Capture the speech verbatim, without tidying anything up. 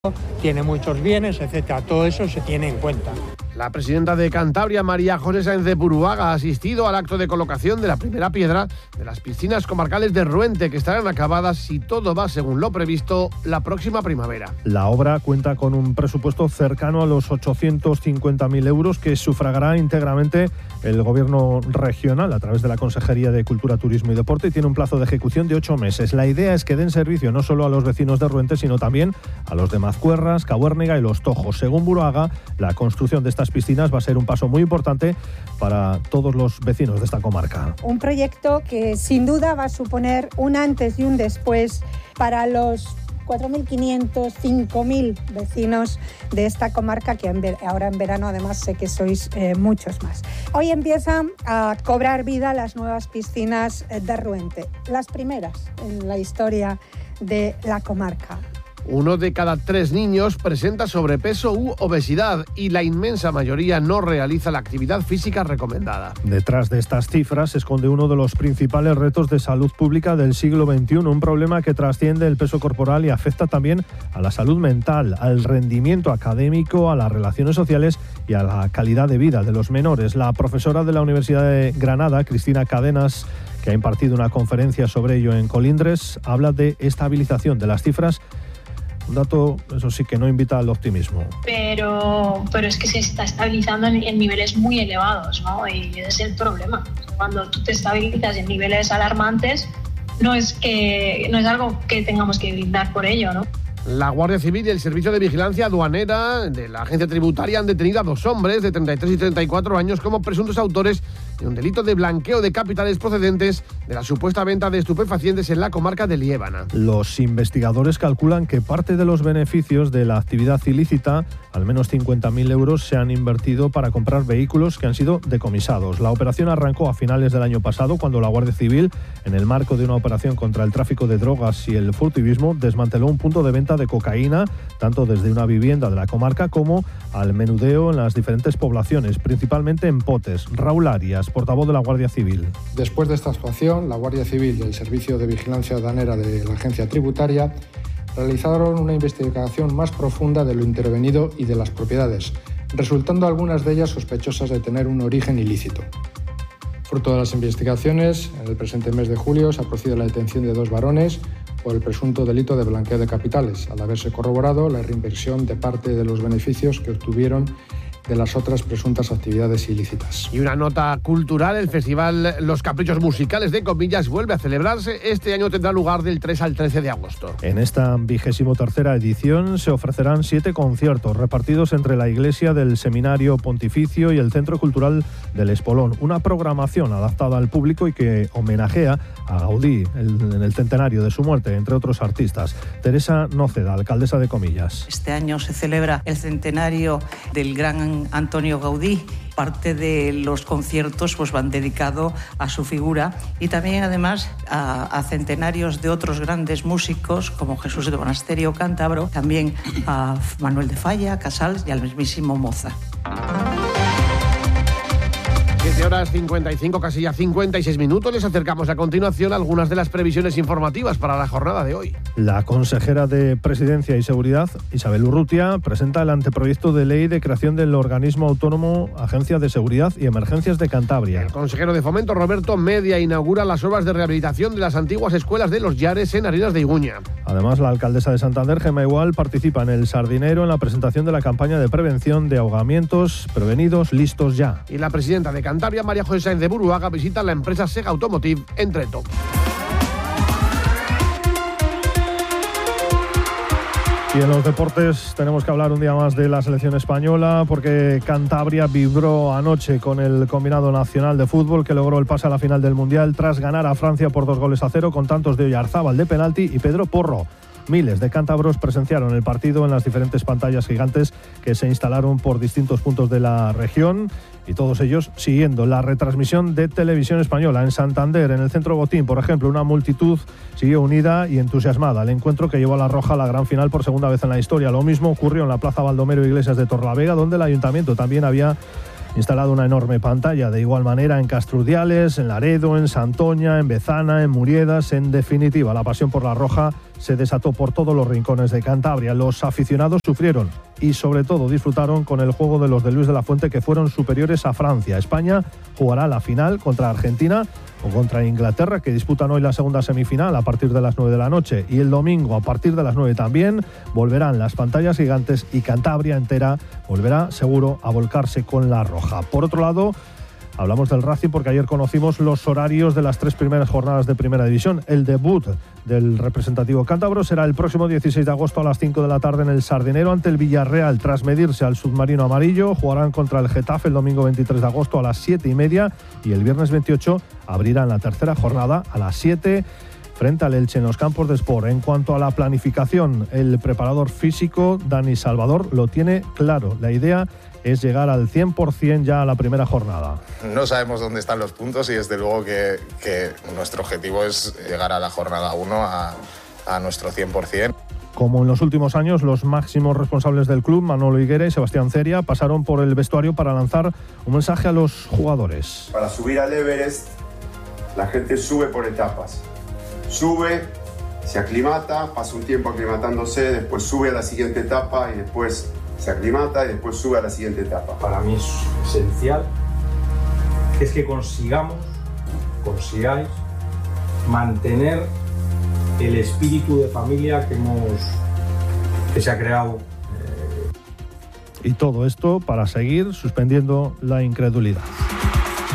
tiene muchos bienes, etcétera. Todo eso se tiene en cuenta. La presidenta de Cantabria, María José Sáenz de Buruaga, ha asistido al acto de colocación de la primera piedra de las piscinas comarcales de Ruente, que estarán acabadas, si todo va según lo previsto, la próxima primavera. La obra cuenta con un presupuesto cercano a los ochocientos cincuenta mil euros que sufragará íntegramente el Gobierno regional a través de la Consejería de Cultura, Turismo y Deporte, y tiene un plazo de ejecución de ocho meses. La idea es que den servicio no solo a los vecinos de Ruente, sino también a los de Mazcuerras, Cabuérniga y Los Tojos. Según Buruaga, la construcción de estas piscinas va a ser un paso muy importante para todos los vecinos de esta comarca. Un proyecto que sin duda va a suponer un antes y un después para los cuatro mil quinientos, cinco mil vecinos de esta comarca, que en ver, ahora en verano además sé que sois eh, muchos más. Hoy empiezan a cobrar vida las nuevas piscinas de Ruente, las primeras en la historia de la comarca. Uno de cada tres niños presenta sobrepeso u obesidad y la inmensa mayoría no realiza la actividad física recomendada. Detrás de estas cifras se esconde uno de los principales retos de salud pública del siglo veintiuno, un problema que trasciende el peso corporal y afecta también a la salud mental, al rendimiento académico, a las relaciones sociales y a la calidad de vida de los menores. La profesora de la Universidad de Granada, Cristina Cadenas, que ha impartido una conferencia sobre ello en Colindres, habla de estabilización de las cifras. Un dato, eso sí, que no invita al optimismo. Pero, pero es que se está estabilizando en, en niveles muy elevados, ¿no? Y ese es el problema. Cuando tú te estabilizas en niveles alarmantes, no es, que, no es algo que tengamos que brindar por ello, ¿no? La Guardia Civil y el Servicio de Vigilancia Aduanera de la Agencia Tributaria han detenido a dos hombres de treinta y tres y treinta y cuatro años como presuntos autores de un delito de blanqueo de capitales procedentes de la supuesta venta de estupefacientes en la comarca de Liébana. Los investigadores calculan que parte de los beneficios de la actividad ilícita, al menos cincuenta mil euros, se han invertido para comprar vehículos que han sido decomisados. La operación arrancó a finales del año pasado, cuando la Guardia Civil, en el marco de una operación contra el tráfico de drogas y el furtivismo, desmanteló un punto de venta de cocaína, tanto desde una vivienda de la comarca como al menudeo en las diferentes poblaciones, principalmente en Potes. Raúl Arias, portavoz de la Guardia Civil. Después de esta actuación, la Guardia Civil y el Servicio de Vigilancia Aduanera de la Agencia Tributaria realizaron una investigación más profunda de lo intervenido y de las propiedades, resultando algunas de ellas sospechosas de tener un origen ilícito. Fruto de las investigaciones, en el presente mes de julio se ha procedido a la detención de dos varones por el presunto delito de blanqueo de capitales, al haberse corroborado la reinversión de parte de los beneficios que obtuvieron de las otras presuntas actividades ilícitas. Y una nota cultural: el festival Los Caprichos Musicales de Comillas vuelve a celebrarse. Este año tendrá lugar del tres al trece de agosto. En esta vigésimo tercera edición se ofrecerán siete conciertos repartidos entre la Iglesia del Seminario Pontificio y el Centro Cultural del Espolón. Una programación adaptada al público y que homenajea a Gaudí el, en el centenario de su muerte, entre otros artistas. Teresa Nóceda, alcaldesa de Comillas. Este año se celebra el centenario del gran Antonio Gaudí. Parte de los conciertos pues, van dedicados a su figura y también además a, a centenarios de otros grandes músicos como Jesús de Monasterio Cántabro, también a Manuel de Falla, Casals y al mismísimo Mozart. siete horas cincuenta y cinco, casi ya cincuenta y seis minutos. Les acercamos a continuación algunas de las previsiones informativas para la jornada de hoy. La consejera de Presidencia y Seguridad, Isabel Urrutia, presenta el anteproyecto de ley de creación del organismo autónomo Agencia de Seguridad y Emergencias de Cantabria. El consejero de Fomento, Roberto Media, inaugura las obras de rehabilitación de las antiguas escuelas de Los Llares en Arenas de Iguña. Además, la alcaldesa de Santander, Gemma Igual, participa en el Sardinero en la presentación de la campaña de prevención de ahogamientos prevenidos, listos ya. Y la presidenta de Cantabria, María José Sáenz de Buruaga, visita la empresa Sega Automotive en Treto. Y en los deportes tenemos que hablar un día más de la selección española, porque Cantabria vibró anoche con el combinado nacional de fútbol, que logró el pase a la final del Mundial tras ganar a Francia por dos goles a cero, con tantos de Oyarzábal de penalti y Pedro Porro. Miles de cántabros presenciaron el partido en las diferentes pantallas gigantes que se instalaron por distintos puntos de la región, y todos ellos siguiendo la retransmisión de Televisión Española. En Santander, en el Centro Botín, por ejemplo, una multitud siguió unida y entusiasmada al encuentro que llevó a la Roja a la gran final por segunda vez en la historia. Lo mismo ocurrió en la Plaza Baldomero Iglesias de Torlavega, donde el Ayuntamiento también había instalado una enorme pantalla. De igual manera en Castrudiales, en Laredo, en Santoña, en Bezana, en Muriedas. En definitiva, la pasión por la roja se desató por todos los rincones de Cantabria. Los aficionados sufrieron y sobre todo disfrutaron con el juego de los de Luis de la Fuente, que fueron superiores a Francia. España jugará la final contra Argentina o contra Inglaterra, que disputan hoy la segunda semifinal a partir de las nueve de la noche, y el domingo a partir de las nueve también volverán las pantallas gigantes y Cantabria entera volverá seguro a volcarse con la roja. Por otro lado, hablamos del Racing porque ayer conocimos los horarios de las tres primeras jornadas de Primera División. El debut del representativo cántabro será el próximo dieciséis de agosto a las cinco de la tarde en el Sardinero ante el Villarreal. Tras medirse al submarino amarillo, jugarán contra el Getafe el domingo veintitrés de agosto a las siete y media y el viernes veintiocho abrirán la tercera jornada a las siete frente al Elche en los campos de Sport. En cuanto a la planificación, el preparador físico Dani Salvador lo tiene claro. La idea es llegar al cien por ciento ya a la primera jornada. No sabemos dónde están los puntos y desde luego que, que nuestro objetivo es llegar a la jornada uno a, a nuestro cien por ciento. Como en los últimos años, los máximos responsables del club, Manolo Higuera y Sebastián Ceria, pasaron por el vestuario para lanzar un mensaje a los jugadores. Para subir al Everest, la gente sube por etapas. Sube, se aclimata, pasa un tiempo aclimatándose, después sube a la siguiente etapa y después se aclimata y después sube a la siguiente etapa. Para mí es esencial es que consigamos, consigáis mantener el espíritu de familia que hemos que se ha creado. Y todo esto para seguir suspendiendo la incredulidad.